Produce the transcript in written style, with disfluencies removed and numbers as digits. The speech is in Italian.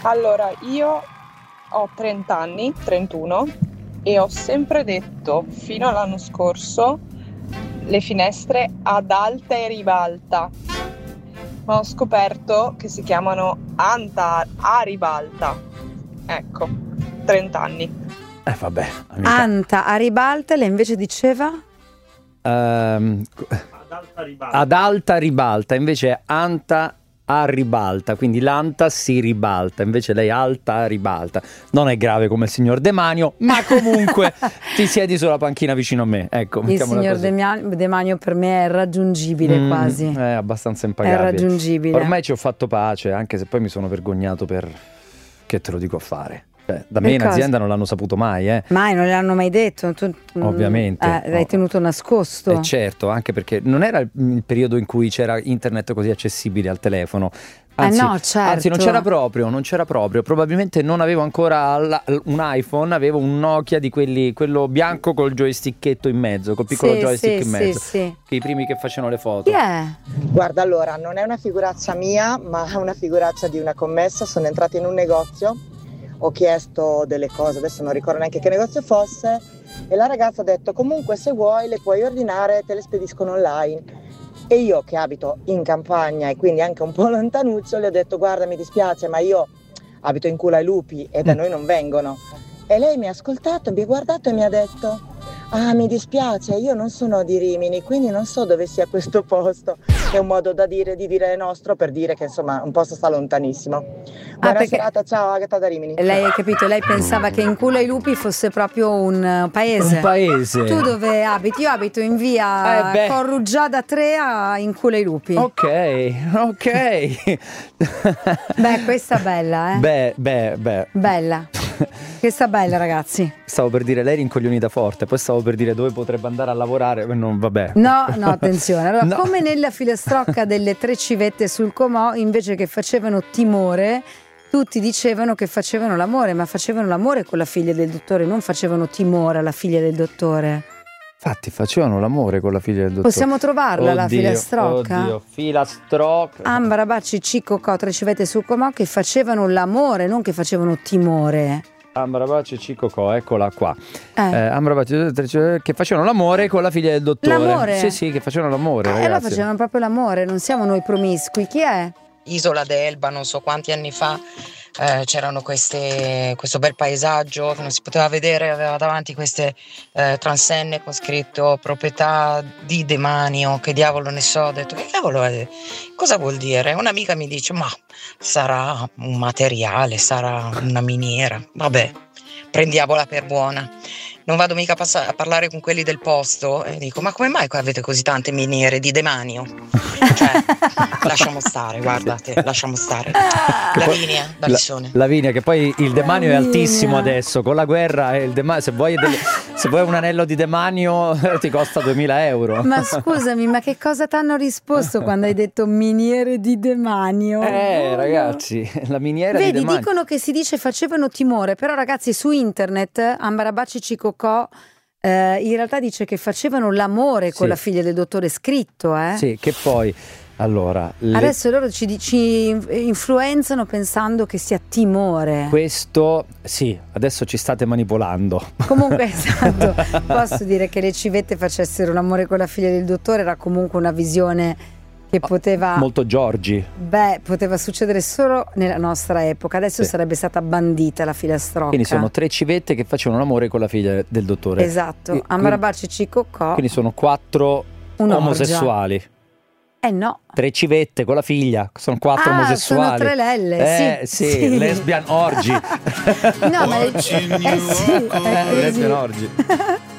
Allora, io ho 30 anni, 31, e ho sempre detto, fino all'anno scorso, le finestre ad alta e ribalta. Ma ho scoperto che si chiamano anta a ribalta. Ecco, 30 anni. Vabbè, amica. Anta a ribalta, lei invece diceva? Ad alta ribalta, invece è anta a ribalta, quindi l'anta si ribalta, invece lei alta ribalta. Non è grave come il signor Demanio, ma comunque ti siedi sulla panchina vicino a me. Ecco, Il signor Demanio per me è raggiungibile quasi. È abbastanza impagabile. È raggiungibile. Ormai ci ho fatto pace, anche se poi mi sono vergognato per... Che te lo dico a fare? Da me in azienda non l'hanno saputo mai. Mai, non l'hanno mai detto. Tu, ovviamente. L'hai tenuto nascosto. Certo, anche perché non era il periodo in cui c'era internet così accessibile al telefono. Anzi, no, certo. Anzi, non c'era proprio. Probabilmente non avevo ancora un iPhone, avevo un Nokia di quello bianco col joysticketto in mezzo, col piccolo joystick in mezzo. Sì. Che i primi che facevano le foto. Guarda, allora, non è una figuraccia mia, ma è una figuraccia di una commessa. Sono entrata in un negozio, ho chiesto delle cose, adesso non ricordo neanche che negozio fosse, e la ragazza ha detto: comunque se vuoi le puoi ordinare, te le spediscono online. E io, che abito in campagna e quindi anche un po' lontanuccio, le ho detto: guarda, mi dispiace, ma io abito in culo ai lupi e da noi non vengono. E lei mi ha ascoltato, mi ha guardato e mi ha detto: ah, mi dispiace, io non sono di Rimini, quindi non so dove sia questo posto. È un modo di dire nostro per dire che insomma un posto sta lontanissimo. Buona serata, ciao, Agata da Rimini. Lei ha capito, lei pensava che in culo ai lupi fosse proprio un paese. Un paese. Tu dove abiti? Io abito in via Corruggiada 3 in culo ai lupi. Ok. Beh, questa è bella, Bella. Questa è bella, ragazzi. Stavo per dire lei rincoglionita forte, poi stavo per dire dove potrebbe andare a lavorare, non vabbè. No, attenzione. Allora, come nella filastrocca delle 3 civette sul Comò, invece che facevano timore, tutti dicevano che facevano l'amore, ma facevano l'amore con la figlia del dottore, non facevano timore alla figlia del dottore. Infatti facevano l'amore con la figlia del dottore. Possiamo trovarla la filastrocca? Oddio, filastrocca. Ambra, Bacci, Cicco, Co, 3 civette sul Comò che facevano l'amore, non che facevano timore. Ambra, Bacci, Cicco, Co, eccola qua. Ambra, Bacci, che facevano l'amore con la figlia del dottore. L'amore? Sì, che facevano l'amore, ragazzi. Allora facevano proprio l'amore, non siamo noi promiscui. Chi è? Isola d'Elba, non so quanti anni fa, c'erano questo bel paesaggio che non si poteva vedere, aveva davanti queste transenne con scritto proprietà di demanio, che diavolo ne so, ho detto che cavolo è, cosa vuol dire? Un'amica mi dice ma sarà un materiale, sarà una miniera, vabbè, prendiamola per buona. Non vado mica a parlare con quelli del posto e dico ma come mai qua avete così tante miniere di demanio? Cioè, lasciamo stare, guardate, lasciamo stare. Lavinia, da Lissone. Lavinia, che poi il demanio è altissimo adesso, con la guerra il demanio, se vuoi un anello di demanio ti costa 2000 euro. Ma scusami, ma che cosa ti hanno risposto quando hai detto miniere di demanio? Ragazzi, la miniera di demanio. Vedi, dicono che si dice facevano timore, però ragazzi su internet, Ambarabaci Cicocò, in realtà dice che facevano l'amore con la figlia del dottore, scritto, Sì, che poi allora adesso loro ci influenzano pensando che sia timore. Questo sì, adesso ci state manipolando. Comunque esatto, posso dire che le civette facessero l'amore con la figlia del dottore era comunque una visione che poteva molto Giorgi. Poteva succedere solo nella nostra epoca. Adesso sarebbe stata bandita la filastrocca. Quindi sono 3 civette che facevano l'amore con la figlia del dottore. Esatto. Ambarabaci Cicocò. Quindi sono 4 omosessuali. No. 3 civette con la figlia, sono 4 omosessuali. Sono 3 lelle. Sì. Lesbian orgy. No, ma lesbian orgy.